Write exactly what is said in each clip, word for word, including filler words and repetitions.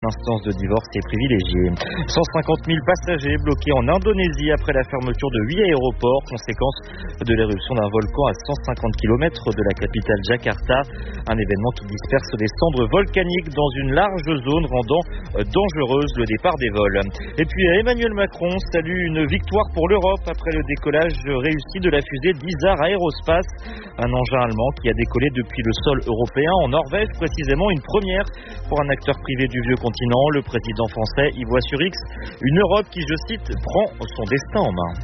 L'instance de divorce est privilégiée. cent cinquante mille passagers bloqués en Indonésie après la fermeture de huit aéroports, conséquence de l'éruption d'un volcan à cent cinquante kilomètres de la capitale Jakarta. Un événement qui disperse des cendres volcaniques dans une large zone rendant dangereuse le départ des vols. Et puis Emmanuel Macron salue une victoire pour l'Europe après le décollage réussi de la fusée d'Isar Aerospace, un engin allemand qui a décollé depuis le sol européen en Norvège, précisément une première pour un acteur privé du vieux continent. Le président français y voit sur X une Europe qui, je cite, prend son destin en main.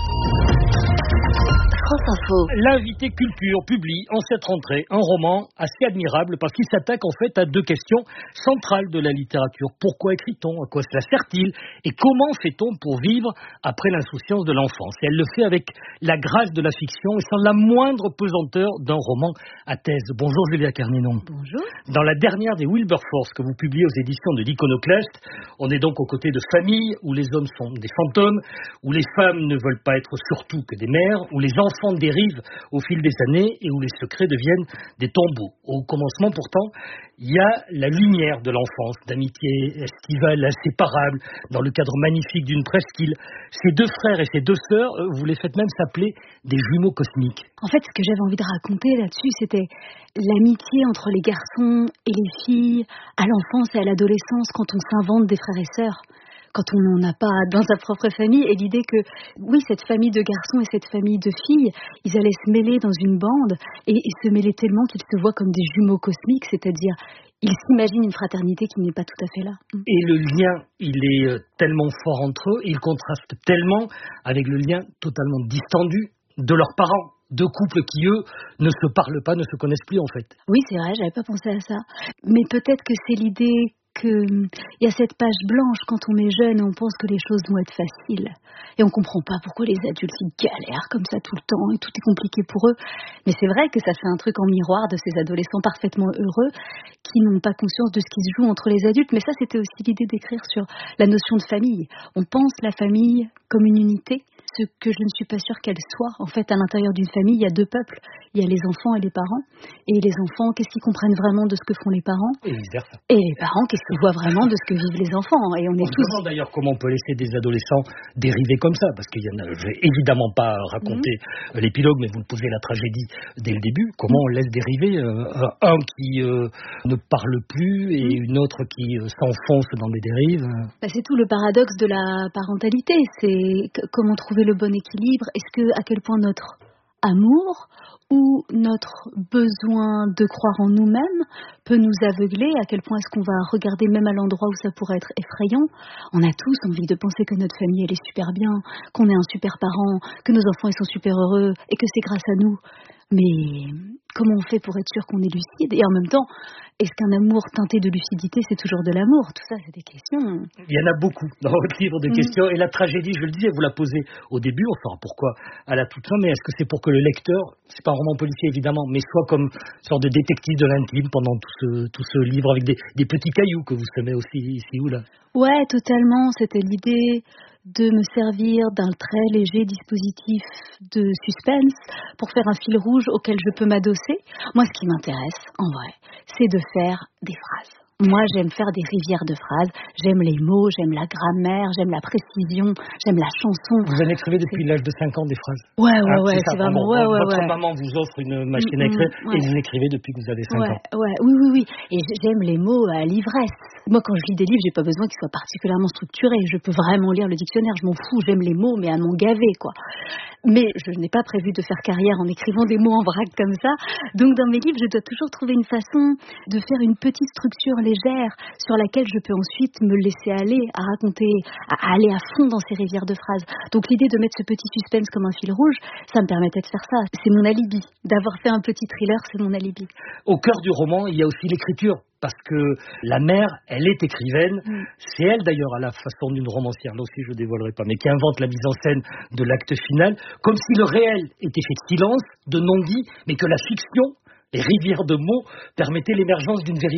L'invité culture publie en cette rentrée un roman assez admirable parce qu'il s'attaque en fait à deux questions centrales de la littérature. Pourquoi écrit-on? À quoi cela sert-il? Et comment fait-on pour vivre après l'insouciance de l'enfance? Et elle le fait avec la grâce de la fiction et sans la moindre pesanteur d'un roman à thèse. Bonjour Julia Carninon. Bonjour. Dans la dernière des Wilberforce que vous publiez aux éditions de l'Iconoclaste, on est donc aux côtés de familles où les hommes sont des fantômes, où les femmes ne veulent pas être surtout que des mères, où les enfants dérivent au fil des années et où les secrets deviennent des tombeaux. Au commencement, pourtant, il y a la lumière de l'enfance, d'amitié estivale inséparable, dans le cadre magnifique d'une presqu'île. Ces deux frères et ces deux sœurs, vous les faites même s'appeler des jumeaux cosmiques. En fait, ce que j'avais envie de raconter là-dessus, c'était l'amitié entre les garçons et les filles, à l'enfance et à l'adolescence, quand on s'invente des frères et sœurs. Quand on n'en a pas dans sa propre famille, et l'idée que, oui, cette famille de garçons et cette famille de filles, ils allaient se mêler dans une bande, et, et se mêler tellement qu'ils se voient comme des jumeaux cosmiques, c'est-à-dire, ils s'imaginent une fraternité qui n'est pas tout à fait là. Et le lien, il est tellement fort entre eux, il contraste tellement avec le lien totalement distendu de leurs parents. Deux couples qui, eux, ne se parlent pas, ne se connaissent plus, en fait. Oui, c'est vrai, j'avais pas pensé à ça. Mais peut-être que c'est l'idée qu'il y a cette page blanche quand on est jeune et on pense que les choses vont être faciles. Et on comprend pas pourquoi les adultes ils galèrent comme ça tout le temps et tout est compliqué pour eux. Mais c'est vrai que ça fait un truc en miroir de ces adolescents parfaitement heureux qui n'ont pas conscience de ce qui se joue entre les adultes. Mais ça, c'était aussi l'idée d'écrire sur la notion de famille. On pense la famille comme une unité, ce que je ne suis pas sûre qu'elle soit. En fait, à l'intérieur d'une famille, il y a deux peuples. Il y a les enfants et les parents. Et les enfants, qu'est-ce qu'ils comprennent vraiment de ce que font les parents? Et vice-versa. Et les parents, qu'est-ce qu'ils voient vraiment de ce que vivent les enfants? Et on est on tous... se demande d'ailleurs comment on peut laisser des adolescents dériver comme ça, parce qu'il y en a, je vais évidemment pas raconter mmh. l'épilogue, mais vous posez la tragédie dès le début. Comment on laisse dériver euh, un qui euh, ne parle plus et mmh. une autre qui euh, s'enfonce dans des dérives? Bah, c'est tout le paradoxe de la parentalité. C'est c- comment trouver le bon équilibre. Est-ce que, à quel point notre amour ou notre besoin de croire en nous-mêmes peut nous aveugler, à quel point est-ce qu'on va regarder même à l'endroit où ça pourrait être effrayant. On a tous envie de penser que notre famille elle est super bien, qu'on est un super parent, que nos enfants ils sont super heureux et que c'est grâce à nous. Mais comment on fait pour être sûr qu'on est lucide? Et en même temps, est-ce qu'un amour teinté de lucidité, c'est toujours de l'amour? Tout ça, c'est des questions. Il y en a beaucoup dans votre livre de mmh. questions. Et la tragédie, je le disais, vous la posez au début, on saura pourquoi à la toute fin, mais est-ce que c'est pour que le lecteur, c'est pas un roman policier évidemment, mais soit comme une sorte de détective de l'intime pendant tout ce, tout ce livre avec des, des petits cailloux que vous semez aussi ici ou là? Ouais, totalement. C'était l'idée de me servir d'un très léger dispositif de suspense pour faire un fil rouge auquel je peux m'adosser. Moi, ce qui m'intéresse, en vrai, c'est de faire des phrases. Moi, j'aime faire des rivières de phrases. J'aime les mots, j'aime la grammaire, j'aime la précision, j'aime la chanson. Vous en écrivez depuis c'est... l'âge de cinq ans des phrases? Ouais, ouais, ah, ouais, c'est, c'est vraiment... Ouais, ouais, votre ouais. maman vous offre une machine à écrire mmh, ouais. et vous écrivez depuis que vous avez cinq ouais, ans. Ouais, oui, oui, oui. Et j'aime les mots à l'ivresse. Moi, quand je lis des livres, j'ai pas besoin qu'ils soient particulièrement structurés. Je peux vraiment lire le dictionnaire, je m'en fous. J'aime les mots, mais à m'en gaver, quoi. Mais je n'ai pas prévu de faire carrière en écrivant des mots en vrac comme ça. Donc, dans mes livres, je dois toujours trouver une façon de faire une petite structure légère sur laquelle je peux ensuite me laisser aller à raconter, à aller à fond dans ces rivières de phrases. Donc l'idée de mettre ce petit suspense comme un fil rouge, ça me permettait de faire ça. C'est mon alibi. D'avoir fait un petit thriller, c'est mon alibi. Au cœur du roman, il y a aussi l'écriture. Parce que la mère, elle est écrivaine. Mm. C'est elle d'ailleurs, à la façon d'une romancière, là aussi je ne dévoilerai pas, mais qui invente la mise en scène de l'acte final, comme si le réel était fait de silence, de non-dit, mais que la fiction, les rivières de mots, permettaient l'émergence d'une vérité.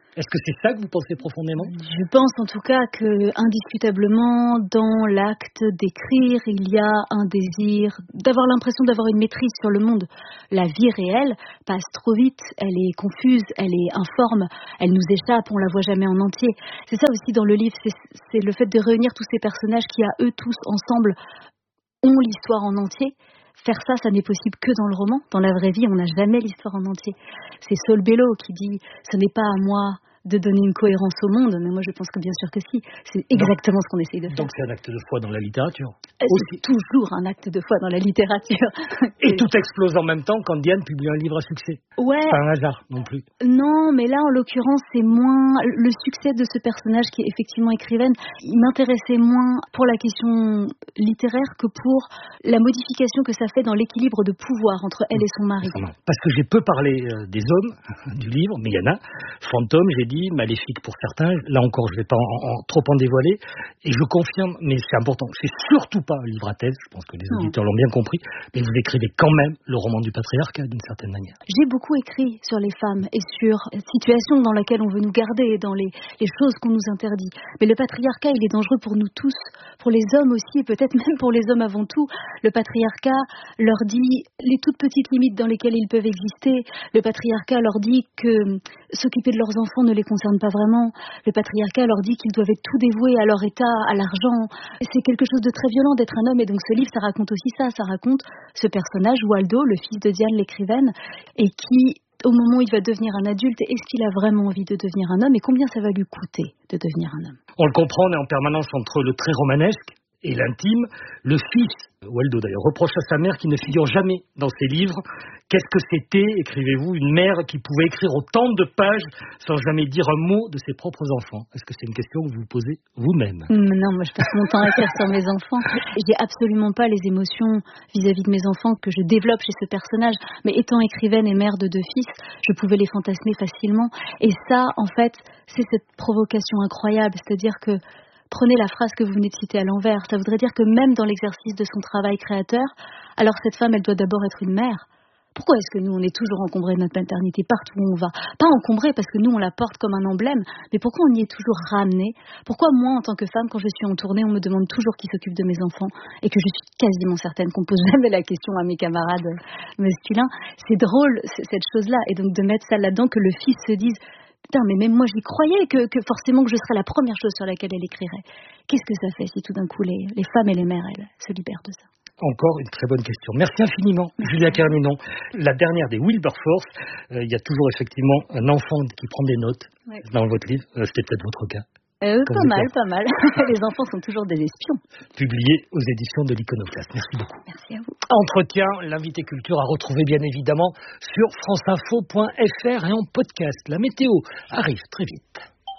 Est-ce que c'est ça que vous pensez profondément ? Je pense en tout cas que, indiscutablement, dans l'acte d'écrire, il y a un désir d'avoir l'impression d'avoir une maîtrise sur le monde. La vie réelle passe trop vite, elle est confuse, elle est informe, elle nous échappe, on la voit jamais en entier. C'est ça aussi dans le livre, c'est, c'est le fait de réunir tous ces personnages qui, à eux tous ensemble, ont l'histoire en entier. Faire ça, ça n'est possible que dans le roman. Dans la vraie vie, on n'a jamais l'histoire en entier. C'est Saul Bellow qui dit « Ce n'est pas à moi de donner une cohérence au monde », mais moi je pense que bien sûr que si. C'est exactement donc, ce qu'on essaye de faire. Donc c'est un acte de foi dans la littérature. C'est aussi. Toujours un acte de foi dans la littérature. Et tout explose en même temps quand Diane publie un livre à succès. Ouais. Pas un hasard non plus. Non, mais là en l'occurrence c'est moins le succès de ce personnage qui est effectivement écrivaine. Il m'intéressait moins pour la question littéraire que pour la modification que ça fait dans l'équilibre de pouvoir entre elle et son mari. Parce que j'ai peu parlé euh, des hommes du livre, mais il y en a. Fantôme, j'ai dit, maléfique pour certains. Là encore, je ne vais pas en, en, trop en dévoiler. Et je confirme, mais c'est important, c'est surtout pas un livre à thèse, je pense que les auditeurs l'ont bien compris, mais vous écrivez quand même le roman du patriarcat d'une certaine manière. J'ai beaucoup écrit sur les femmes et sur la situation dans laquelle on veut nous garder, dans les, les choses qu'on nous interdit. Mais le patriarcat, il est dangereux pour nous tous, pour les hommes aussi, et peut-être même pour les hommes avant tout. Le patriarcat leur dit les toutes petites limites dans lesquelles ils peuvent exister. Le patriarcat leur dit que s'occuper de leurs enfants ne les concerne pas vraiment. Le patriarcat leur dit qu'ils doivent être tout dévoués à leur état, à l'argent. C'est quelque chose de très violent d'être un homme, et donc ce livre, ça raconte aussi ça. Ça raconte ce personnage, Waldo, le fils de Diane l'écrivaine, et qui, au moment où il va devenir un adulte, est-ce qu'il a vraiment envie de devenir un homme, et combien ça va lui coûter de devenir un homme? On le comprend, on est en permanence entre le très romanesque et l'intime. Le fils, Waldo d'ailleurs, reproche à sa mère qui ne figure jamais dans ses livres. Qu'est-ce que c'était, écrivez-vous, une mère qui pouvait écrire autant de pages sans jamais dire un mot de ses propres enfants? Est-ce que c'est une question que vous vous posez vous-même? Non, moi je passe mon temps à écrire sur mes enfants. J'ai absolument pas les émotions vis-à-vis de mes enfants que je développe chez ce personnage. Mais étant écrivaine et mère de deux fils, je pouvais les fantasmer facilement. Et ça, en fait, c'est cette provocation incroyable. C'est-à-dire que prenez la phrase que vous venez de citer à l'envers. Ça voudrait dire que même dans l'exercice de son travail créateur, alors cette femme, elle doit d'abord être une mère. Pourquoi est-ce que nous, on est toujours encombrés de notre maternité partout où on va? Pas encombrés parce que nous, on la porte comme un emblème, mais pourquoi on y est toujours ramené? Pourquoi moi, en tant que femme, quand je suis en tournée, on me demande toujours qui s'occupe de mes enfants et que je suis quasiment certaine qu'on pose jamais la question à mes camarades masculins? C'est drôle, cette chose-là. Et donc de mettre ça là-dedans, que le fils se dise... Putain, mais même moi, j'y croyais que, que forcément que je serais la première chose sur laquelle elle écrirait. Qu'est-ce que ça fait si tout d'un coup, les, les femmes et les mères, elles, se libèrent de ça? Encore une très bonne question. Merci infiniment, Julia Kerninon. La dernière des Wilberforce, il euh, y a toujours effectivement un enfant qui prend des notes ouais. dans votre livre. Euh, c'était peut-être votre cas. Euh, pas mal, pas mal. Les enfants sont toujours des espions. Publié aux éditions de l'Iconoclaste. Merci beaucoup. Merci à vous. Entretien, l'invité culture à retrouver bien évidemment sur franceinfo point f r et en podcast. La météo arrive très vite.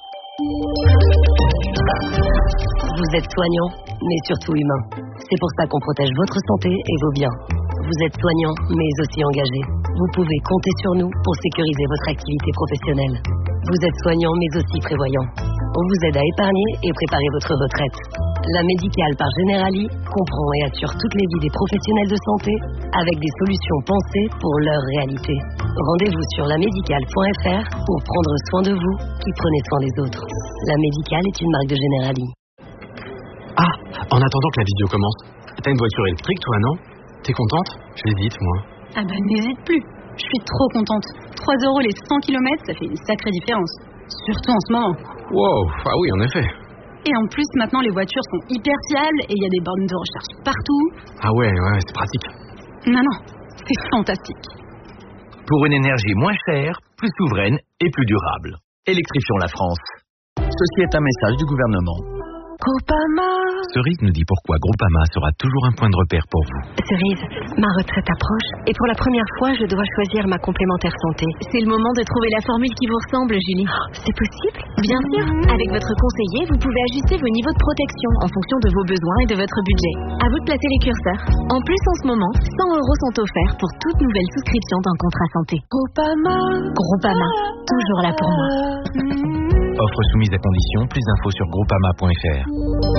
Vous êtes soignant, mais surtout humain. C'est pour ça qu'on protège votre santé et vos biens. Vous êtes soignant, mais aussi engagé. Vous pouvez compter sur nous pour sécuriser votre activité professionnelle. Vous êtes soignant, mais aussi prévoyant. On vous aide à épargner et préparer votre retraite. La Médicale par Generali comprend et assure toutes les vies des professionnels de santé avec des solutions pensées pour leur réalité. Rendez-vous sur la médicale point f r pour prendre soin de vous qui prenez soin des autres. La Médicale est une marque de Generali. Ah, en attendant que la vidéo commence, t'as une voiture électrique toi, non? T'es contente? J'hésite, moi. Ah bah n'hésite plus, je suis trop contente. trois euros les cent kilomètres, ça fait une sacrée différence. Surtout en ce moment. Wow, ah oui, en effet. Et en plus, maintenant, les voitures sont hyper fiables et il y a des bornes de recharge partout. Ah ouais, ouais, c'est pratique. Non, non, c'est fantastique. Pour une énergie moins chère, plus souveraine et plus durable. Électrifions la France. Ceci est un message du gouvernement. Groupama. Cerise nous dit pourquoi Groupama sera toujours un point de repère pour vous. Cerise, ma retraite approche et pour la première fois, je dois choisir ma complémentaire santé. C'est le moment de trouver la formule qui vous ressemble, Julie. Oh, c'est possible? Bien sûr. Avec votre conseiller, vous pouvez ajuster vos niveaux de protection en fonction de vos besoins et de votre budget. À vous de placer les curseurs. En plus, en ce moment, cent euros sont offerts pour toute nouvelle souscription d'un contrat santé. Groupama. Groupama, toujours là pour moi. Offre soumise à condition, plus d'infos sur groupama point f r.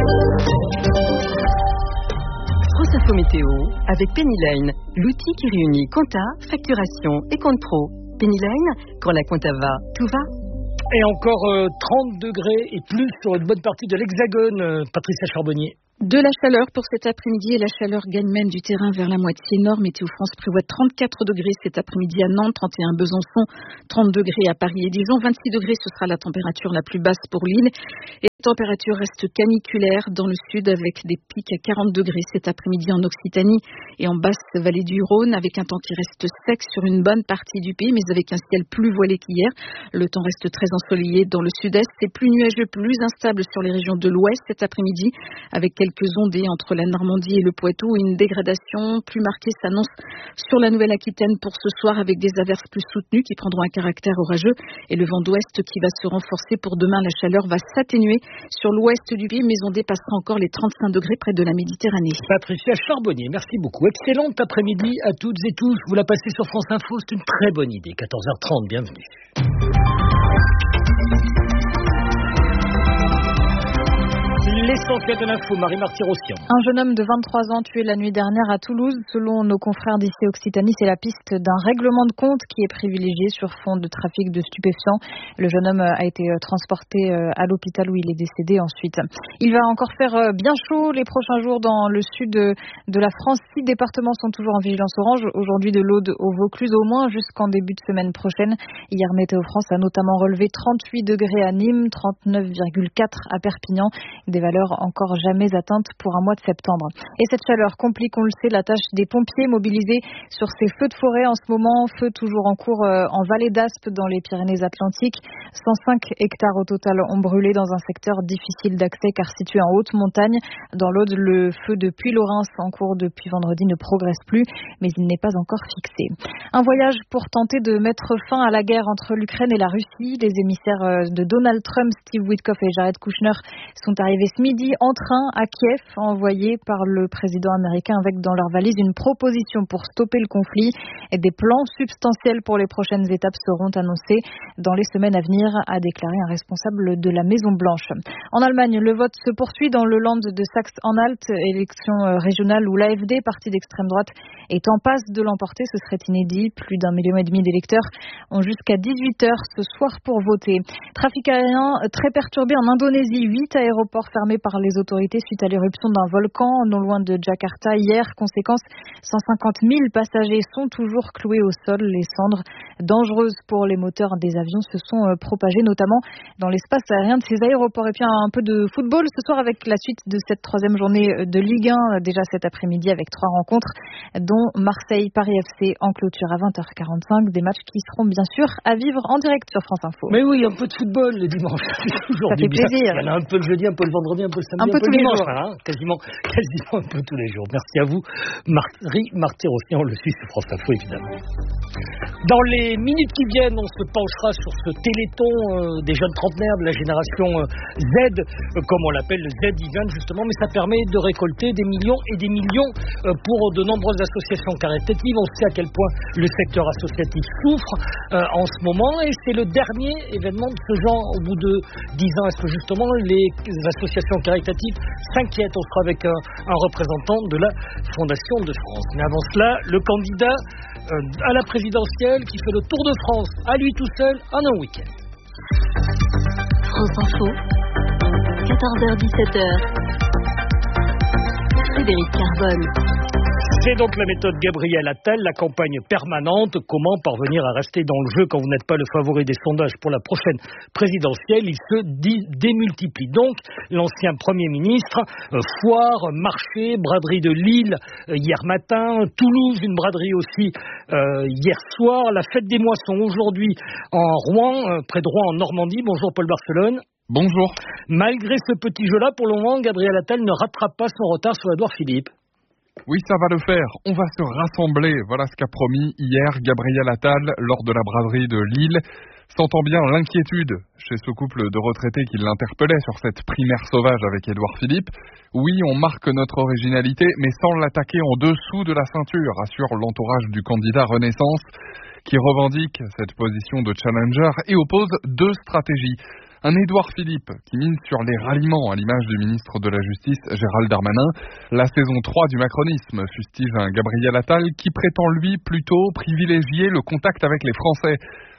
France Info Météo avec Pennyline, l'outil qui réunit compta, facturation et compte pro. Pennyline, quand la compta va, tout va. Et encore euh, trente degrés et plus sur une bonne partie de l'Hexagone, euh, Patricia Charbonnier. De la chaleur pour cet après-midi et la chaleur gagne même du terrain vers la moitié nord. Météo France prévoit trente-quatre degrés cet après-midi à Nantes, trente et un Besançon, trente degrés à Paris et Dijon, vingt-six degrés ce sera la température la plus basse pour l'île. Et la température reste caniculaire dans le sud avec des pics à quarante degrés cet après-midi en Occitanie et en basse vallée du Rhône avec un temps qui reste sec sur une bonne partie du pays mais avec un ciel plus voilé qu'hier. Le temps reste très ensoleillé dans le sud-est, c'est plus nuageux, plus instable sur les régions de l'ouest cet après-midi avec quelques Quelques ondées entre la Normandie et le Poitou. Une dégradation plus marquée s'annonce sur la Nouvelle-Aquitaine pour ce soir avec des averses plus soutenues qui prendront un caractère orageux et le vent d'ouest qui va se renforcer pour demain. La chaleur va s'atténuer sur l'ouest du pays mais on dépassera encore les trente-cinq degrés près de la Méditerranée. Patricia Charbonnier, merci beaucoup. Excellente après-midi à toutes et tous. Vous la passez sur France Info, c'est une très bonne idée. quatorze heures trente, bienvenue. L'essentiel de l'info, Marie-Marty Rossian. Un jeune homme de vingt-trois ans tué la nuit dernière à Toulouse. Selon nos confrères d'ici Occitanie, c'est la piste d'un règlement de compte qui est privilégié sur fond de trafic de stupéfiants. Le jeune homme a été transporté à l'hôpital où il est décédé ensuite. Il va encore faire bien chaud les prochains jours dans le sud de la France. Six départements sont toujours en vigilance orange. Aujourd'hui de l'Aude au Vaucluse au moins jusqu'en début de semaine prochaine. Hier, Météo France a notamment relevé trente-huit degrés à Nîmes, trente-neuf virgule quatre à Perpignan. Des valeurs encore jamais atteintes pour un mois de septembre. Et cette chaleur complique, on le sait, la tâche des pompiers mobilisés sur ces feux de forêt en ce moment. Feux toujours en cours en vallée d'Aspe dans les Pyrénées-Atlantiques. cent cinq hectares au total ont brûlé dans un secteur difficile d'accès car situé en haute montagne. Dans l'Aude, le feu de Puy-Laurens en cours depuis vendredi ne progresse plus, mais il n'est pas encore fixé. Un voyage pour tenter de mettre fin à la guerre entre l'Ukraine et la Russie. Les émissaires de Donald Trump, Steve Witkoff et Jared Kushner sont arrivés ce midi en train à Kiev, envoyés par le président américain avec dans leur valise une proposition pour stopper le conflit. Et des plans substantiels pour les prochaines étapes seront annoncés dans les semaines à venir, a déclaré un responsable de la Maison-Blanche. En Allemagne, le vote se poursuit dans le Land de Saxe-Anhalt, élection régionale où l'A F D, parti d'extrême droite, est en passe de l'emporter. Ce serait inédit. Plus d'un million et demi d'électeurs ont jusqu'à dix-huit heures ce soir pour voter. Trafic aérien très perturbé en Indonésie. Huit aéroports fermés par les autorités suite à l'éruption d'un volcan non loin de Jakarta hier. Conséquence, cent cinquante mille passagers sont toujours cloués au sol. Les cendres dangereuses pour les moteurs des avions se sont propagées, notamment dans l'espace aérien de ces aéroports. Et puis un peu de football ce soir avec la suite de cette troisième journée de Ligue un, déjà cet après-midi avec trois rencontres, dont Marseille-Paris F C en clôture à vingt heures quarante-cinq. Des matchs qui seront bien sûr à vivre en direct sur France Info. Mais oui, un peu de football le dimanche. Ça fait plaisir. Il y en a un peu le jeudi, un peu le vendredi, un peu le samedi, un peu, un peu tous les jours. Hein, quasiment, quasiment un peu tous les jours. Merci à vous, Marie-Marty Rossian. On le suit sur France Info, évidemment. Dans les minutes qui viennent, on se penchera sur ce téléthon euh, des jeunes trentenaires de la génération euh, Z, euh, comme on l'appelle, le Z-Event justement, mais ça permet de récolter des millions et des millions euh, pour de nombreuses associations caritatives. On sait à quel point le secteur associatif souffre euh, en ce moment, et c'est le dernier événement de ce genre au bout de dix ans. Est-ce que justement les associations caritatives s'inquiètent? On sera avec un, un représentant de la Fondation de France. Mais avant cela, le candidat euh, à la présidentielle qui fait le tour de France à lui tout seul en un week-end. France Info, quatorze heures dix-sept heures. Frédéric Carbone. C'est donc la méthode Gabriel Attal, la campagne permanente. Comment parvenir à rester dans le jeu quand vous n'êtes pas le favori des sondages pour la prochaine présidentielle? Il se démultiplie. Donc, l'ancien Premier ministre, euh, foire, marché, braderie de Lille euh, hier matin, Toulouse, une braderie aussi euh, hier soir, la fête des moissons aujourd'hui en Rouen, euh, près de Rouen en Normandie. Bonjour Paul Barcelone. Bonjour. Malgré ce petit jeu-là, pour le moment, Gabriel Attal ne rattrape pas son retard sur Édouard Philippe. Oui, ça va le faire. On va se rassembler. Voilà ce qu'a promis hier Gabriel Attal lors de la braderie de Lille. Sentant bien l'inquiétude chez ce couple de retraités qui l'interpellait sur cette primaire sauvage avec Édouard Philippe. Oui, on marque notre originalité, mais sans l'attaquer en dessous de la ceinture, assure l'entourage du candidat Renaissance, qui revendique cette position de challenger et oppose deux stratégies. Un Édouard Philippe qui mise sur les ralliements à l'image du ministre de la Justice Gérald Darmanin. La saison trois du macronisme fustige un Gabriel Attal qui prétend lui plutôt privilégier le contact avec les Français.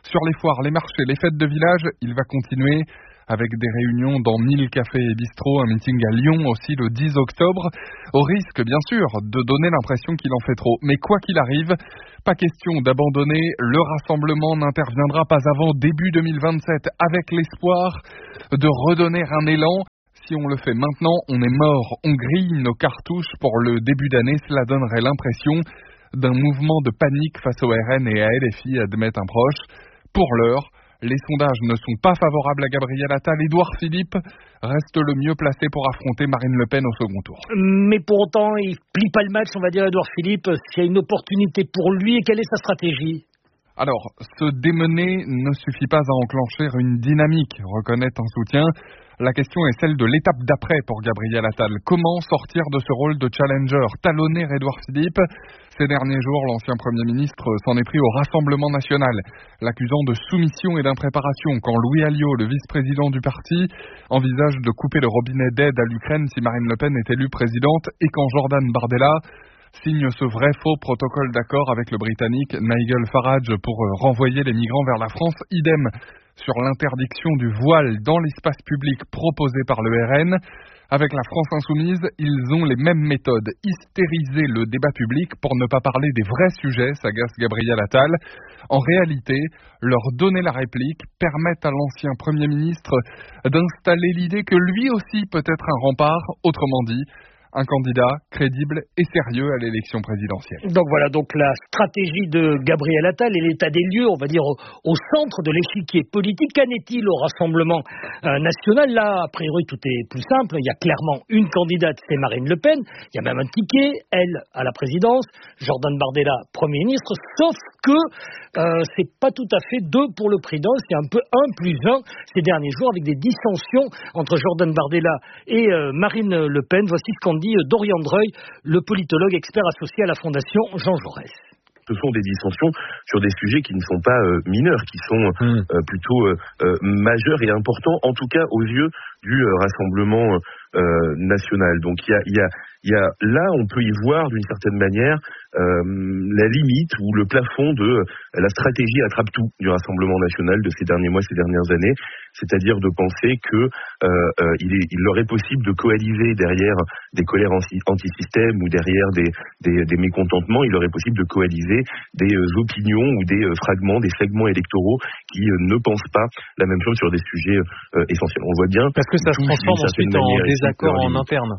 Sur les foires, les marchés, les fêtes de village, il va continuer avec des réunions dans mille cafés et bistrots, un meeting à Lyon aussi le dix octobre, au risque bien sûr de donner l'impression qu'il en fait trop. Mais quoi qu'il arrive, pas question d'abandonner, le rassemblement n'interviendra pas avant début deux mille vingt-sept avec l'espoir de redonner un élan. Si on le fait maintenant, on est mort, on grille nos cartouches pour le début d'année, cela donnerait l'impression d'un mouvement de panique face au R N et à L F I, admettent un proche. Pour l'heure, les sondages ne sont pas favorables à Gabriel Attal. Édouard Philippe reste le mieux placé pour affronter Marine Le Pen au second tour. Mais pour autant, il plie pas le match, on va dire, Édouard Philippe. S'il y a une opportunité pour lui, quelle est sa stratégie ? Alors, se démener ne suffit pas à enclencher une dynamique, reconnaît un soutien. La question est celle de l'étape d'après pour Gabriel Attal. Comment sortir de ce rôle de challenger, talonner Édouard Philippe ? Ces derniers jours, l'ancien Premier ministre s'en est pris au Rassemblement national, l'accusant de soumission et d'impréparation quand Louis Alliot, le vice-président du parti, envisage de couper le robinet d'aide à l'Ukraine si Marine Le Pen est élue présidente et quand Jordan Bardella signe ce vrai-faux protocole d'accord avec le Britannique Nigel Farage pour renvoyer les migrants vers la France. Idem sur l'interdiction du voile dans l'espace public proposé par le R N. Avec la France insoumise, ils ont les mêmes méthodes. Hystériser le débat public pour ne pas parler des vrais sujets, s'agace Gabriel Attal. En réalité, leur donner la réplique permet à l'ancien Premier ministre d'installer l'idée que lui aussi peut être un rempart, autrement dit, un candidat crédible et sérieux à l'élection présidentielle. Donc voilà, donc la stratégie de Gabriel Attal et l'état des lieux, on va dire, au, au centre de l'échiquier politique. Qu'en est-il au Rassemblement euh, national ? Là, a priori, tout est plus simple. Il y a clairement une candidate, c'est Marine Le Pen. Il y a même un ticket, elle, à la présidence, Jordan Bardella, Premier ministre. Sauf que euh, c'est pas tout à fait deux pour le prix d'un, c'est un peu un plus un ces derniers jours, avec des dissensions entre Jordan Bardella et euh, Marine Le Pen. Voici ce qu'on dit Dorian Dreuil, le politologue expert associé à la Fondation Jean Jaurès. Ce sont des dissensions sur des sujets qui ne sont pas euh, mineurs, qui sont euh, mmh. plutôt euh, euh, majeurs et importants, en tout cas aux yeux du euh, Rassemblement euh, national. Donc il y a, y a, y a, là, on peut y voir d'une certaine manière euh, la limite ou le plafond de euh, la stratégie attrape-tout du Rassemblement national de ces derniers mois, ces dernières années, c'est-à-dire de penser que euh, euh, il, est, il leur est possible de coaliser derrière des colères anti-système ou derrière des, des, des mécontentements, il leur est possible de coaliser des euh, opinions ou des euh, fragments, des segments électoraux qui euh, ne pensent pas la même chose sur des sujets euh, essentiels. On voit bien. Parce que ça se transforme ensuite en désaccord en interne.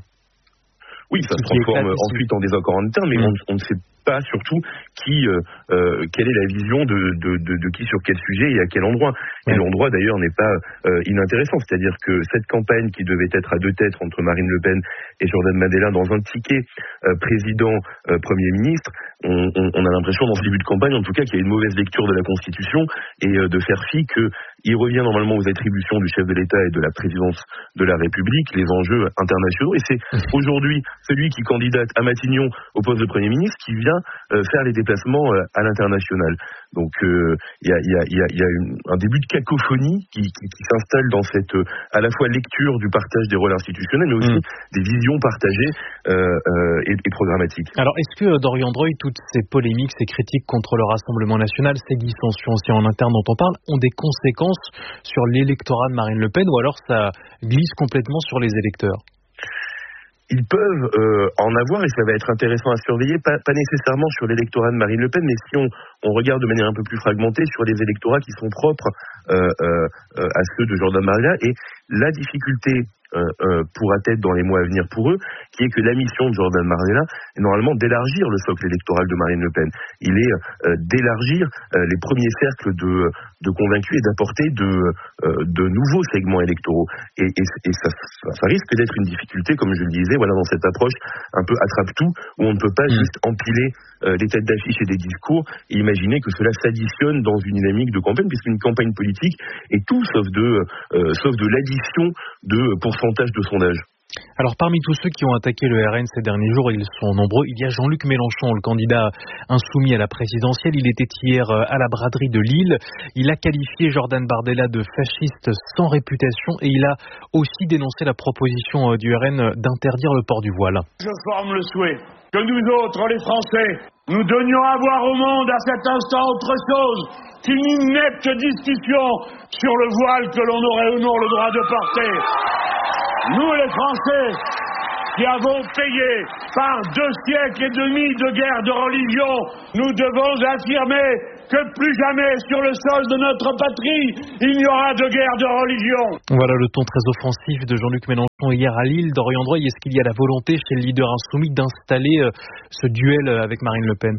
Oui, ça se transforme ensuite en désaccord en interne, mais mmh. on, on ne sait pas surtout qui, euh, euh, quelle est la vision de, de, de, de qui sur quel sujet et à quel endroit. Et l'endroit d'ailleurs n'est pas euh, inintéressant, c'est-à-dire que cette campagne qui devait être à deux têtes entre Marine Le Pen et Jordan Bardella dans un ticket euh, président euh, Premier ministre, on, on, on a l'impression dans ce début de campagne en tout cas qu'il y a une mauvaise lecture de la Constitution et euh, de faire fi qu'il revient normalement aux attributions du chef de l'État et de la présidence de la République, les enjeux internationaux, et c'est aujourd'hui celui qui candidate à Matignon au poste de Premier ministre qui vient euh, faire les déplacements euh, à l'international. Donc il euh, y a, y a, y a, y a une, un début de cacophonie qui, qui, qui s'installe dans cette euh, à la fois lecture du partage des rôles institutionnels, mais aussi mmh. des visions partagées euh, euh, et, et programmatiques. Alors est-ce que, Dorian Dreuil, toutes ces polémiques, ces critiques contre le Rassemblement national, ces dissensions aussi en interne dont on parle, ont des conséquences sur l'électorat de Marine Le Pen, ou alors ça glisse complètement sur les électeurs ? Ils peuvent euh, en avoir, et ça va être intéressant à surveiller, pas, pas nécessairement sur l'électorat de Marine Le Pen, mais si on, on regarde de manière un peu plus fragmentée sur les électorats qui sont propres euh, euh, à ceux de Jordan Bardella, et la difficulté euh, euh, pourra être dans les mois à venir pour eux, qui est que la mission de Jordan Bardella est normalement d'élargir le socle électoral de Marine Le Pen. Il est euh, d'élargir euh, les premiers cercles de, de convaincus et d'apporter de, euh, de nouveaux segments électoraux. Et, et, et ça, ça risque d'être une difficulté, comme je le disais, voilà, dans cette approche un peu attrape-tout, où on ne peut pas mmh. juste empiler euh, des têtes d'affiche et des discours et imaginer que cela s'additionne dans une dynamique de campagne, puisqu'une campagne politique est tout sauf de, euh, sauf de l'addition de pourcentage de sondage. Alors parmi tous ceux qui ont attaqué le R N ces derniers jours, ils sont nombreux. Il y a Jean-Luc Mélenchon, le candidat insoumis à la présidentielle. Il était hier à la braderie de Lille. Il a qualifié Jordan Bardella de fasciste sans réputation et il a aussi dénoncé la proposition du R N d'interdire le port du voile. Je forme le souhait que nous autres, les Français, nous donnions à voir au monde à cet instant autre chose qu'une inepte discussion sur le voile que l'on aurait ou non le droit de porter. Nous, les Français, qui avons payé par deux siècles et demi de guerre de religion, nous devons affirmer que plus jamais sur le sol de notre patrie, il n'y aura de guerre de religion. Voilà le ton très offensif de Jean-Luc Mélenchon hier à Lille. Dorian Droy, est-ce qu'il y a la volonté chez le leader insoumis d'installer ce duel avec Marine Le Pen ?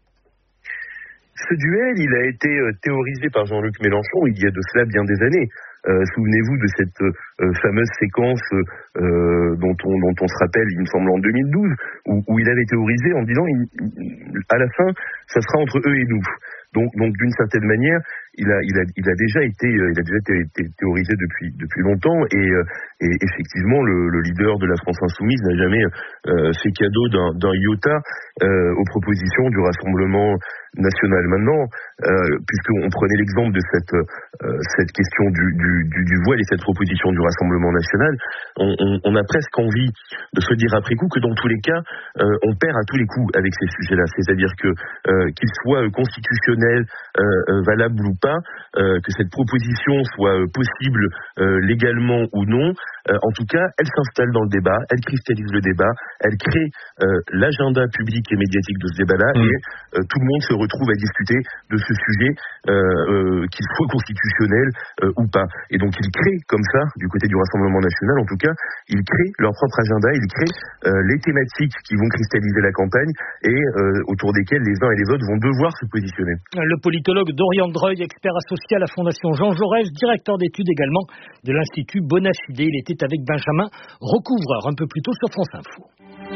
Ce duel, il a été théorisé par Jean-Luc Mélenchon il y a de cela bien des années. Euh, souvenez-vous de cette euh, fameuse séquence euh, dont, on, dont on se rappelle, il me semble, en deux mille douze, où, où il avait théorisé en disant, il, à la fin, ça sera entre eux et nous. Donc, donc d'une certaine manière, il a, il a, il a déjà été, il a déjà été, été théorisé depuis, depuis longtemps, et, et effectivement, le, le leader de la France insoumise n'a jamais euh, fait cadeau d'un, d'un iota euh, aux propositions du Rassemblement national. Maintenant, euh, puisqu'on prenait l'exemple de cette, euh, cette question du, du, du, du voile et cette proposition du Rassemblement national, on, on, on a presque envie de se dire après coup que dans tous les cas, euh, on perd à tous les coups avec ces sujets-là. C'est-à-dire que euh, qu'ils soient constitutionnels, euh, valables ou pas, euh, que cette proposition soit euh, possible euh, légalement ou non, euh, en tout cas, elle s'installe dans le débat, elle cristallise le débat, elle crée euh, l'agenda public et médiatique de ce débat-là, mmh. et euh, tout le monde se retrouve à discuter de ce sujet, euh, euh, qu'il soit constitutionnel euh, ou pas. Et donc ils créent comme ça, du côté du Rassemblement national en tout cas, ils créent leur propre agenda, ils créent euh, les thématiques qui vont cristalliser la campagne et euh, autour desquelles les uns et les autres vont devoir se positionner. Le politologue Dorian Droy, expert associé à la Fondation Jean Jaurès, directeur d'études également de l'Institut Bonafide. Il était avec Benjamin Recouvreur un peu plus tôt sur France Info.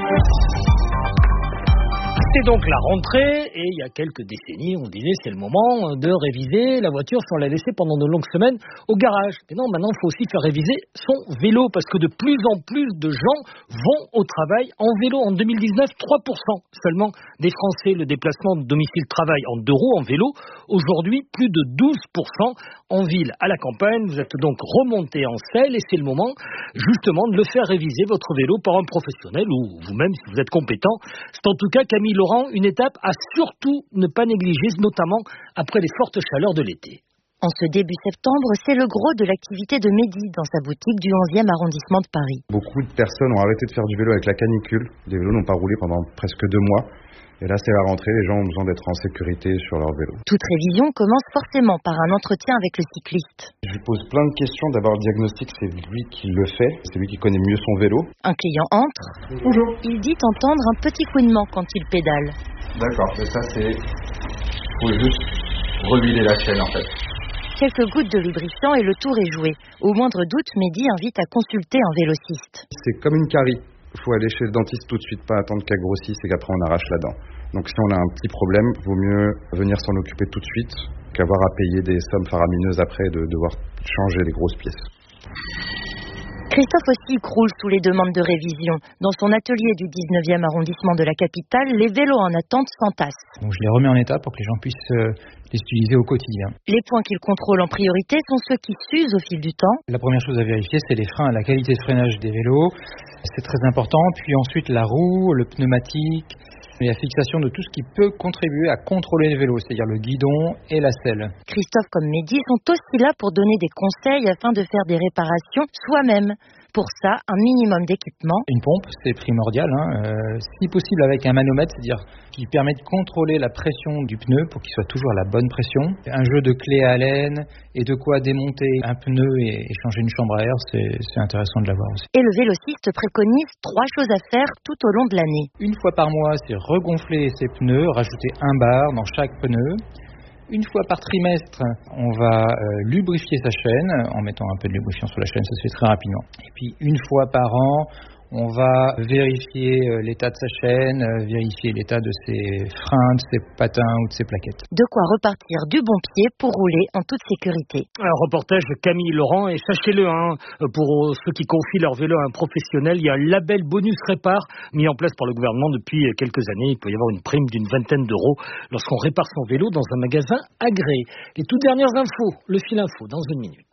C'est donc la rentrée et il y a quelques décennies, on disait c'est le moment de réviser la voiture si on l'a laissée pendant de longues semaines au garage. Mais non, maintenant il faut aussi faire réviser son vélo parce que de plus en plus de gens vont au travail en vélo. En deux mille dix-neuf, trois pour cent seulement des Français le déplacement de domicile-travail en deux roues en vélo. Aujourd'hui, plus de douze pour cent en ville, à la campagne. Vous êtes donc remonté en selle et c'est le moment justement de le faire réviser votre vélo par un professionnel ou vous-même si vous êtes compétent. C'est en tout cas Camille Laurent, une étape à surtout ne pas négliger, notamment après les fortes chaleurs de l'été. En ce début septembre, c'est le gros de l'activité de Mehdi dans sa boutique du onzième arrondissement de Paris. Beaucoup de personnes ont arrêté de faire du vélo avec la canicule. Les vélos n'ont pas roulé pendant presque deux mois. Et là, c'est la rentrée, les gens ont besoin d'être en sécurité sur leur vélo. Toute révision commence forcément par un entretien avec le cycliste. Je lui pose plein de questions. D'abord, le diagnostic, c'est lui qui le fait. C'est lui qui connaît mieux son vélo. Un client entre. Bonjour. Il dit entendre un petit couinement quand il pédale. D'accord, et ça, c'est... Il faut juste rehuiler la chaîne, en fait. Quelques gouttes de lubrifiant et le tour est joué. Au moindre doute, Mehdi invite à consulter un vélociste. C'est comme une carie. Il faut aller chez le dentiste tout de suite, pas attendre qu'elle grossisse et qu'après on arrache la dent. Donc si on a un petit problème, il vaut mieux venir s'en occuper tout de suite qu'avoir à payer des sommes faramineuses après de devoir changer les grosses pièces. Christophe aussi croule sous les demandes de révision. Dans son atelier du dix-neuvième arrondissement de la capitale, les vélos en attente s'entassent. Donc je les remets en état pour que les gens puissent euh, les utiliser au quotidien. Les points qu'il contrôle en priorité sont ceux qui s'usent au fil du temps. La première chose à vérifier, c'est les freins, la qualité de freinage des vélos. C'est très important. Puis ensuite la roue, le pneumatique, et la fixation de tout ce qui peut contribuer à contrôler le vélo, c'est-à-dire le guidon et la selle. Christophe comme Mehdi sont aussi là pour donner des conseils afin de faire des réparations soi-même. Pour ça, un minimum d'équipement. Une pompe, c'est primordial. Hein. Euh, si possible avec un manomètre, c'est-à-dire qui permet de contrôler la pression du pneu pour qu'il soit toujours à la bonne pression. Un jeu de clés à laine et de quoi démonter un pneu et, et changer une chambre à air, c'est, c'est intéressant de l'avoir aussi. Et le vélociste préconise trois choses à faire tout au long de l'année. Une fois par mois, c'est regonfler ses pneus, rajouter un bar dans chaque pneu. Une fois par trimestre, on va euh, lubrifier sa chaîne en mettant un peu de lubrifiant sur la chaîne, ça se fait très rapidement. Et puis une fois par an, On va vérifier l'état de sa chaîne, vérifier l'état de ses freins, de ses patins ou de ses plaquettes. De quoi repartir du bon pied pour rouler en toute sécurité. Un reportage de Camille Laurent, et sachez-le, hein, pour ceux qui confient leur vélo à un professionnel, il y a un label bonus répare mis en place par le gouvernement depuis quelques années. Il peut y avoir une prime d'une vingtaine d'euros lorsqu'on répare son vélo dans un magasin agréé. Les toutes dernières infos, le fil info, dans une minute.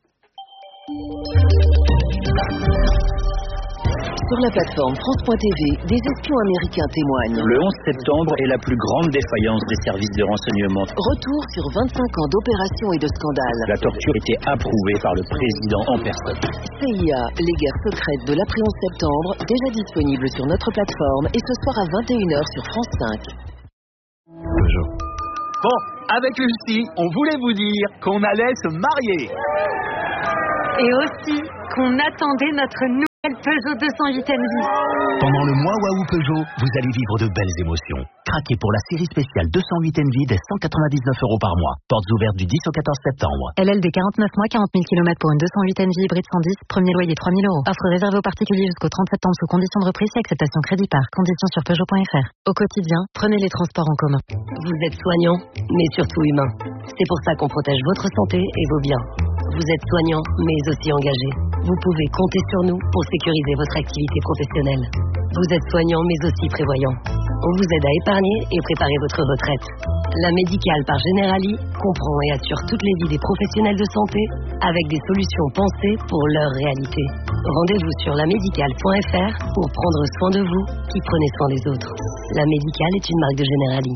Sur la plateforme France point T V, des espions américains témoignent. Le onze septembre est la plus grande défaillance des services de renseignement. Retour sur vingt-cinq ans d'opérations et de scandales. La torture était approuvée par le président en personne. C I A, les guerres secrètes de l'après onze septembre, déjà disponible sur notre plateforme et ce soir à vingt et une heures sur France cinq. Bonjour. Bon, avec Lucie, on voulait vous dire qu'on allait se marier. Et aussi qu'on attendait notre nouvelle Peugeot deux cent huit N V. Pendant le mois Waouh Peugeot, vous allez vivre de belles émotions. Craquez pour la série spéciale deux cent huit N V dès cent quatre-vingt-dix-neuf euros par mois. Portes ouvertes du dix au quatorze septembre. L L D quarante-neuf mois, quarante mille kilomètres pour une deux cent huit N V hybride cent dix, premier loyer trois mille euros. Offre réservée aux particuliers jusqu'au trente septembre sous condition de reprise et acceptation crédit par. Conditions sur Peugeot point F R. Au quotidien, prenez les transports en commun. Vous êtes soignant, mais surtout humain. C'est pour ça qu'on protège votre santé et vos biens. Vous êtes soignant, mais aussi engagé. Vous pouvez compter sur nous pour sécuriser votre activité professionnelle. Vous êtes soignant, mais aussi prévoyant. On vous aide à épargner et préparer votre retraite. La Médicale par Generali comprend et assure toutes les vies des professionnels de santé avec des solutions pensées pour leur réalité. Rendez-vous sur la médicale point F R pour prendre soin de vous qui prenez soin des autres. La Médicale est une marque de Generali.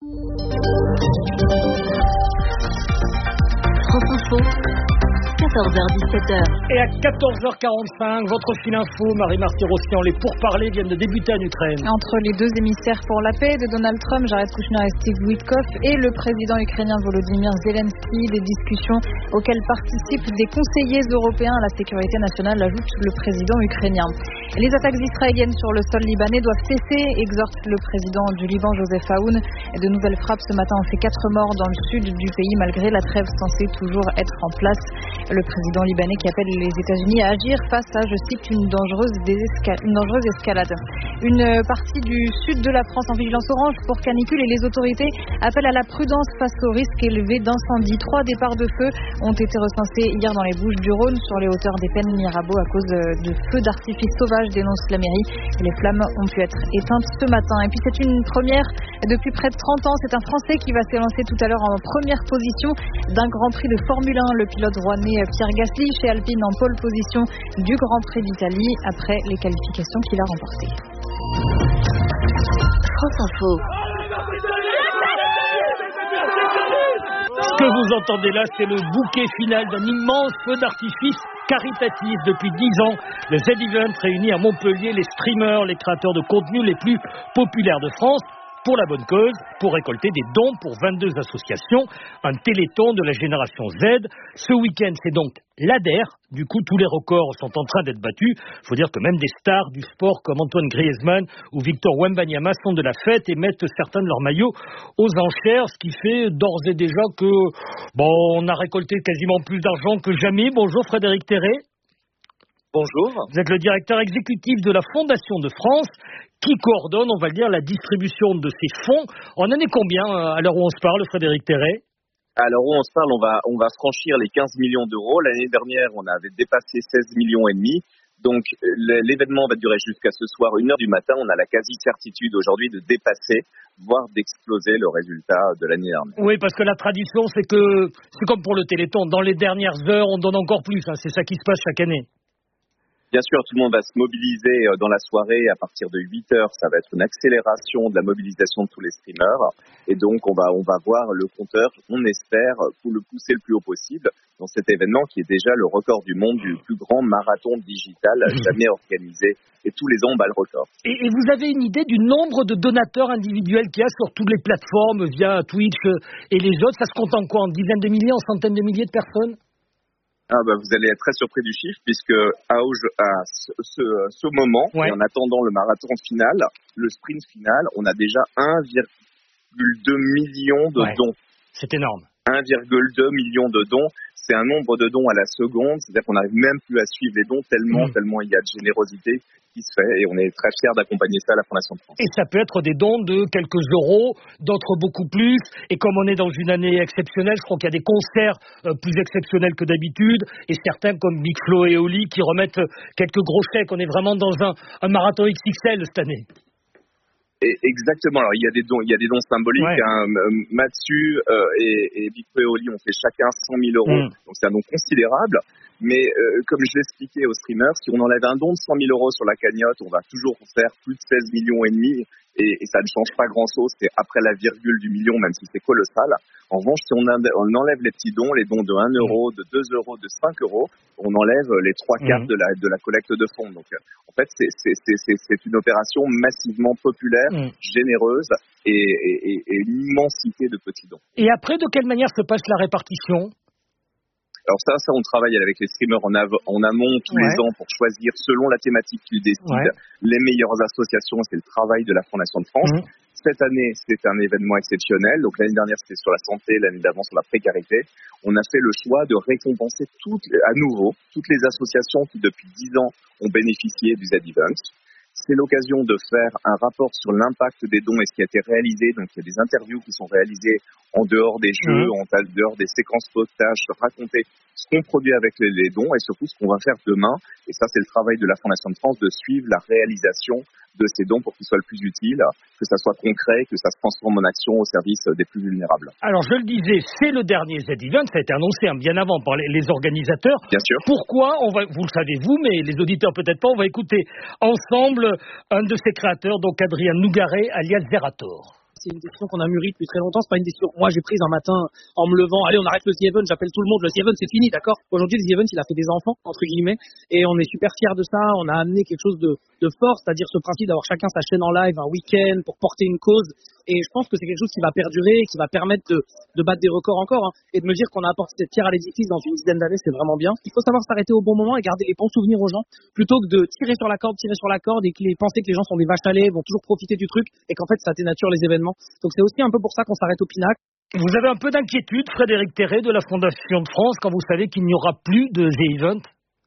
France Info. quatorze heures dix-sept heures. Et à quatorze heures quarante-cinq, votre fil info, Marie-Marty Rossian, les pourparlers viennent de débuter en Ukraine. Entre les deux émissaires pour la paix de Donald Trump, Jared Kushner et Steve Witkoff, et le président ukrainien Volodymyr Zelensky, des discussions auxquelles participent des conseillers européens à la sécurité nationale, ajoute le président ukrainien. Les attaques israéliennes sur le sol libanais doivent cesser, exhorte le président du Liban, Joseph Aoun. De nouvelles frappes ce matin ont fait quatre morts dans le sud du pays, malgré la trêve censée toujours être en place. Le président libanais qui appelle les États-Unis à agir face à, je cite, une dangereuse, désesca- une dangereuse escalade. Une partie du sud de la France en vigilance orange pour canicule et les autorités appellent à la prudence face au risque élevé d'incendie. Trois départs de feu ont été recensés hier dans les Bouches-du-Rhône sur les hauteurs des Pennes Mirabeau à cause de feux d'artifice sauvages, dénonce la mairie. Les flammes ont pu être éteintes ce matin. Et puis c'est une première depuis près de trente ans. C'est un Français qui va s'élancer tout à l'heure en première position d'un Grand Prix de Formule un. Le pilote rouennais Pierre Gasly chez Alpine en pole position du Grand Prix d'Italie après les qualifications qu'il a remportées. France Info. Ce que vous entendez là, c'est le bouquet final d'un immense feu d'artifice caritatif. Depuis dix ans, le Z-Event réunit à Montpellier les streamers, les créateurs de contenu les plus populaires de France, pour la bonne cause, pour récolter des dons pour vingt-deux associations, un téléthon de la génération Z. Ce week-end, c'est donc l'A D E R. Du coup, tous les records sont en train d'être battus. Il faut dire que même des stars du sport comme Antoine Griezmann ou Victor Wembanyama sont de la fête et mettent certains de leurs maillots aux enchères, ce qui fait d'ores et déjà que, bon, on a récolté quasiment plus d'argent que jamais. Bonjour Frédéric Terret. Bonjour. Vous êtes le directeur exécutif de la Fondation de France, qui coordonne, on va le dire, la distribution de ces fonds. On en est combien à l'heure où on se parle, Frédéric Terret? À l'heure où on se parle, on va, on va franchir les quinze millions d'euros. L'année dernière, on avait dépassé seize millions et demi. Donc, l'événement va durer jusqu'à ce soir, une heure du matin. On a la quasi-certitude aujourd'hui de dépasser, voire d'exploser le résultat de l'année dernière. Oui, parce que la tradition, c'est que, c'est comme pour le Téléthon. Dans les dernières heures, on donne encore plus. Hein. C'est ça qui se passe chaque année. Bien sûr, tout le monde va se mobiliser dans la soirée. À partir de huit heures, ça va être une accélération de la mobilisation de tous les streamers. Et donc, on va, on va voir le compteur, on espère, pour le pousser le plus haut possible dans cet événement qui est déjà le record du monde du plus grand marathon digital jamais organisé. Et tous les ans, on bat le record. Et, et vous avez une idée du nombre de donateurs individuels qu'il y a sur toutes les plateformes via Twitch et les autres? Ça se compte en quoi? En dizaines de milliers, en centaines de milliers de personnes? Ah bah vous allez être très surpris du chiffre puisque à, à ce, ce, ce moment, ouais. Et en attendant le marathon final, le sprint final, on a déjà un virgule deux million de ouais. dons. C'est énorme. un virgule deux million de dons. c'est un nombre de dons à la seconde, c'est-à-dire qu'on n'arrive même plus à suivre les dons tellement, mmh. tellement il y a de générosité qui se fait, et on est très fiers d'accompagner ça à la Fondation de France. Et ça peut être des dons de quelques euros, d'autres beaucoup plus, et comme on est dans une année exceptionnelle, je crois qu'il y a des concerts euh, plus exceptionnels que d'habitude, et certains comme Big Flo et Oli qui remettent quelques gros chèques. On est vraiment dans un, un marathon X X L cette année. Et exactement. Alors il y a des dons, il y a des dons symboliques. Ouais. Hein. Mathieu euh, et, et Big Flo et Oli ont fait chacun cent mille euros, mmh. donc c'est un don considérable. Mais euh, comme je l'expliquais aux streamers, si on enlève un don de cent mille euros sur la cagnotte, on va toujours faire plus de seize millions et demi, et, et ça ne change pas grand-chose. C'est après la virgule du million, même si c'est colossal. En revanche, si on, on enlève les petits dons, les dons de un euro, de deux euros, de cinq euros, on enlève les trois quarts mmh. de la de la collecte de fonds. Donc, en fait, c'est c'est c'est c'est, c'est une opération massivement populaire, mmh. généreuse et, et, et une immensité de petits dons. Et après, de quelle manière se passe la répartition ? Alors ça, ça on travaille avec les streamers en, av- en amont tous ouais. les ans pour choisir selon la thématique qu'ils décident ouais. les meilleures associations. C'est le travail de la Fondation de France. Mmh. Cette année, c'était un événement exceptionnel. Donc l'année dernière, c'était sur la santé, l'année d'avant sur la précarité. On a fait le choix de récompenser toutes, à nouveau toutes les associations qui depuis dix ans ont bénéficié du Z-Event. C'est l'occasion de faire un rapport sur l'impact des dons et ce qui a été réalisé. Donc, il y a des interviews qui sont réalisées en dehors des jeux, mmh. en dehors des séquences potage, raconter ce qu'on produit avec les, les dons et surtout ce qu'on va faire demain. Et ça, c'est le travail de la Fondation de France de suivre la réalisation de ces dons pour qu'ils soient le plus utiles, que ça soit concret, que ça se transforme en action au service des plus vulnérables. Alors, je le disais, c'est le dernier Z-Event, ça a été annoncé hein, bien avant par les, les organisateurs. Bien sûr. Pourquoi on va, vous le savez vous, mais les auditeurs peut-être pas, on va écouter ensemble un de ses créateurs, donc Adrien Nougaret, alias Zerator. C'est une décision qu'on a mûrie depuis très longtemps. C'est pas une décision que moi j'ai prise un matin en me levant. Allez, on arrête le The Event, j'appelle tout le monde. Le The Event, c'est fini, d'accord. Aujourd'hui, le The Event, il a fait des enfants, entre guillemets, et on est super fiers de ça. On a amené quelque chose de, de fort, c'est-à-dire ce principe d'avoir chacun sa chaîne en live un week-end pour porter une cause. Et je pense que c'est quelque chose qui va perdurer, qui va permettre de, de battre des records encore, hein, et de me dire qu'on a apporté cette pierre à l'édifice dans une dizaine d'années, c'est vraiment bien. Il faut savoir s'arrêter au bon moment et garder les bons souvenirs aux gens, plutôt que de tirer sur la corde, tirer sur la corde et que les, penser que les gens sont des vaches à lait, vont toujours profiter du truc, et qu'en fait ça dénature les événements. Donc c'est aussi un peu pour ça qu'on s'arrête au pinacle. Vous avez un peu d'inquiétude, Frédéric Terret, de la Fondation de France, quand vous savez qu'il n'y aura plus de The Event ?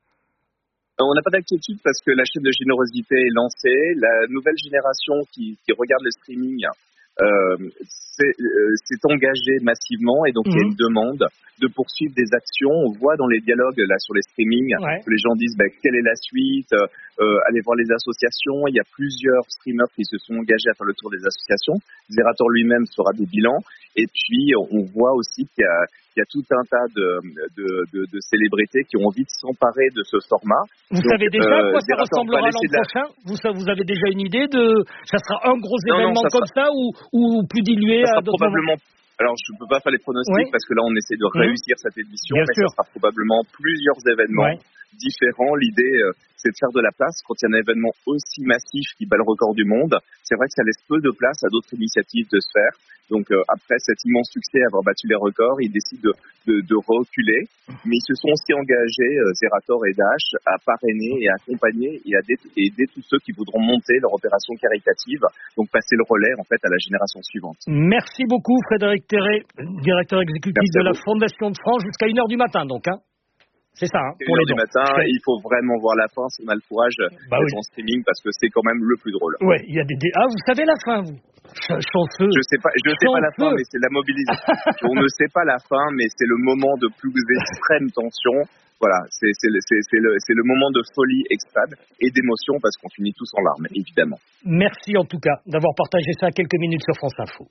On n'a pas d'inquiétude parce que la chaîne de générosité est lancée. La nouvelle génération qui, qui regarde le streaming Euh, c'est, euh, s'est engagé massivement et donc mmh. il y a une demande de poursuivre des actions. On voit dans les dialogues là sur les streamings ouais. que les gens disent bah, quelle est la suite, euh, allez voir les associations. Il y a plusieurs streamers qui se sont engagés à faire le tour des associations. Zerator lui-même fera des bilans et puis on voit aussi qu'il y a, qu'il y a tout un tas de, de, de, de célébrités qui ont envie de s'emparer de ce format. Vous donc, savez déjà à quoi euh, ça Zerator ressemblera l'an prochain la... vous, vous avez déjà une idée de ça sera un gros non, événement non, ça comme sera... ça ou ou plus dilué à d'autres probablement. Moments. Alors je ne peux pas faire les pronostics oui. parce que là on essaie de réussir mmh. cette édition, Bien mais sûr. Ça sera probablement plusieurs événements ouais. différents. L'idée euh, c'est de faire de la place quand il y a un événement aussi massif qui bat le record du monde. C'est vrai que ça laisse peu de place à d'autres initiatives de se faire. Donc euh, après cet immense succès, avoir battu les records, ils décident de, de, de reculer. Mais ils se sont aussi engagés, euh, Zerator et Dash, à parrainer et à accompagner et à aider, aider tous ceux qui voudront monter leur opération caritative. Donc passer le relais en fait à la génération suivante. Merci beaucoup Frédéric Terret, directeur exécutif Merci de la Fondation de France, jusqu'à une heure du matin donc. Hein. C'est ça, hein, pour les du matin, il faut vraiment voir la fin si on a le courage bah d'être oui. en streaming parce que c'est quand même le plus drôle. Ouais, il y a des, des... Ah, vous savez la fin, vous Chanceux. Je sais pas, je sais pas la fin, mais c'est la mobilisation. On ne sait pas la fin, mais c'est le moment de plus extrême tension. Voilà, c'est, c'est, c'est, c'est, le, c'est le moment de folie extrême et d'émotion parce qu'on finit tous en larmes, évidemment. Merci en tout cas d'avoir partagé ça quelques minutes sur France Info.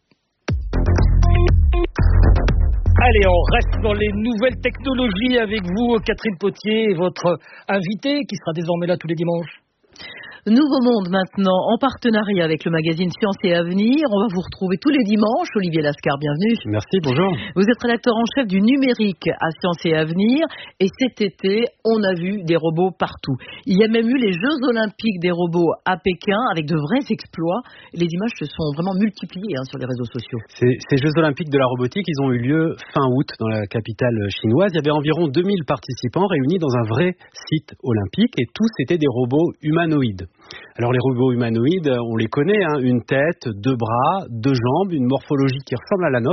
Allez, on reste dans les nouvelles technologies avec vous, Catherine Potier, et votre invité qui sera désormais là tous les dimanches. Nouveau Monde maintenant, en partenariat avec le magazine Science et Avenir. On va vous retrouver tous les dimanches. Olivier Lascar, bienvenue. Merci, bonjour. Vous êtes rédacteur en chef du numérique à Science et Avenir. Et cet été, on a vu des robots partout. Il y a même eu les Jeux Olympiques des robots à Pékin avec de vrais exploits. Les images se sont vraiment multipliées hein, sur les réseaux sociaux. Ces, ces Jeux Olympiques de la robotique, ils ont eu lieu fin août dans la capitale chinoise. Il y avait environ deux mille participants réunis dans un vrai site olympique et tous étaient des robots humanoïdes. Alors les robots humanoïdes, on les connaît, hein, une tête, deux bras, deux jambes, une morphologie qui ressemble à la nôtre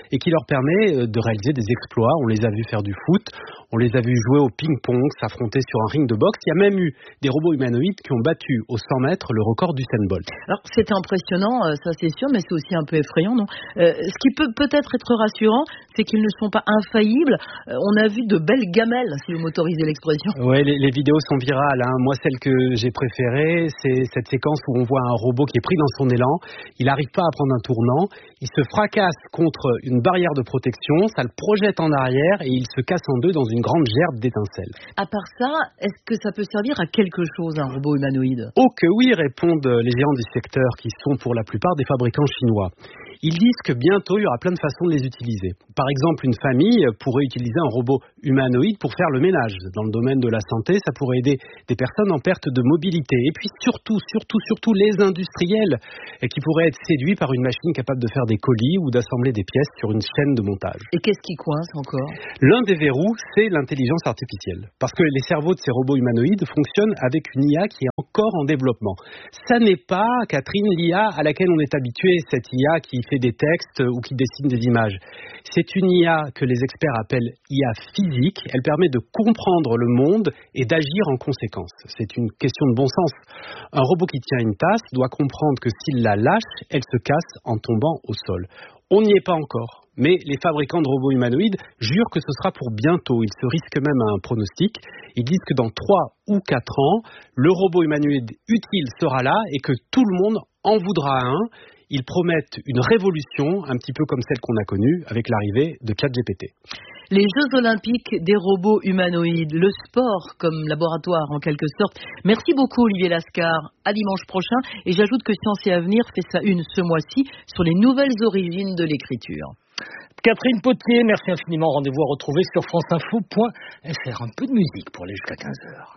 et qui leur permet de réaliser des exploits. On les a vus faire du foot, on les a vus jouer au ping-pong, s'affronter sur un ring de boxe. Il y a même eu des robots humanoïdes qui ont battu au cent mètres le record d'Usain Bolt. Alors c'est impressionnant, ça c'est sûr, mais c'est aussi un peu effrayant, non ? euh, Ce qui peut peut-être être rassurant, c'est qu'ils ne sont pas infaillibles. Euh, on a vu de belles gamelles, si vous m'autorisez l'expression. Oui, les, les vidéos sont virales. Hein. Moi, celle que j'ai préférée, c'est cette séquence où on voit un robot qui est pris dans son élan. Il n'arrive pas à prendre un tournant. Il se fracasse contre une barrière de protection. Ça le projette en arrière et il se casse en deux dans une grande gerbe d'étincelles. À part ça, est-ce que ça peut servir à quelque chose, un robot humanoïde ? Oh que oui, répondent les géants du secteur qui sont pour la plupart des fabricants chinois. Ils disent que bientôt, il y aura plein de façons de les utiliser. Par exemple, une famille pourrait utiliser un robot humanoïde pour faire le ménage. Dans le domaine de la santé, ça pourrait aider des personnes en perte de mobilité. Et puis surtout, surtout, surtout les industriels qui pourraient être séduits par une machine capable de faire des colis ou d'assembler des pièces sur une chaîne de montage. Et qu'est-ce qui coince encore ? L'un des verrous, c'est l'intelligence artificielle. Parce que les cerveaux de ces robots humanoïdes fonctionnent avec une I A qui est encore en développement. Ça n'est pas, Catherine, l'I A à laquelle on est habitué, cette I A qui fait des textes ou qui dessine des images. C'est une I A que les experts appellent I A physique. Elle permet de comprendre le monde et d'agir en conséquence. C'est une question de bon sens. Un robot qui tient une tasse doit comprendre que s'il la lâche, elle se casse en tombant au sol. On n'y est pas encore, mais les fabricants de robots humanoïdes jurent que ce sera pour bientôt. Ils se risquent même à un pronostic. Ils disent que dans trois ou quatre ans, le robot humanoïde utile sera là et que tout le monde en voudra un. Ils promettent une révolution, un petit peu comme celle qu'on a connue avec l'arrivée de ChatGPT. Les Jeux Olympiques des robots humanoïdes, le sport comme laboratoire en quelque sorte. Merci beaucoup Olivier Lascar, à dimanche prochain. Et j'ajoute que Science et Avenir fait sa une ce mois-ci sur les nouvelles origines de l'écriture. Catherine Potier, merci infiniment. Rendez-vous à retrouver sur franceinfo point f r. Un peu de musique pour aller jusqu'à quinze heures.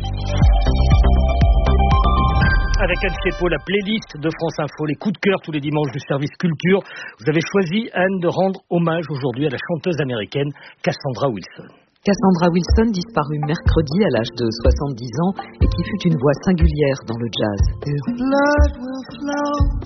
Avec Anne Chepo, la playlist de France Info, les coups de cœur tous les dimanches du service culture. Vous avez choisi, Anne, de rendre hommage aujourd'hui à la chanteuse américaine Cassandra Wilson. Cassandra Wilson disparut mercredi à l'âge de soixante-dix ans et qui fut une voix singulière dans le jazz.